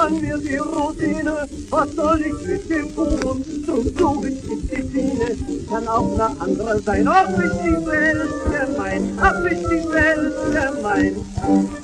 an mir die Routine, was soll ich mit dem Kuchen? So suchen ist die Schiene, kann auch eine andere sein. Ach, ist die Welt gemein, ach, ist die Welt gemein.